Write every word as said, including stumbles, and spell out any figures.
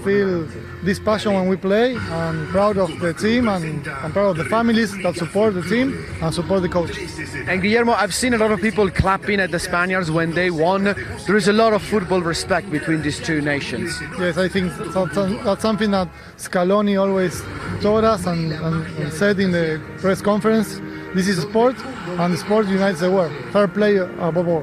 feel this passion when we play. I'm proud of the team and I'm proud of the families that support the team and support the coach. And Guillermo, I've seen a lot of people clapping at the Spaniards when they won. There is a lot of football respect between these two nations. Yes, I think that's, that's something that Scaloni always told us and, and, and said in the press conference. This is sport, and sport unites the world. Fair play above all.